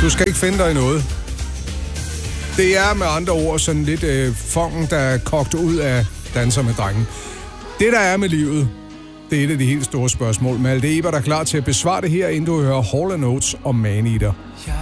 Du skal ikke finde dig i noget. Det er med andre ord sådan lidt fongen, der er kogt ud af Danser med drengen. Det, der er med livet, det er et af de helt store spørgsmål. Malte Ebert er klar til at besvare det her, inden du hører Hall & Oates og Maneater.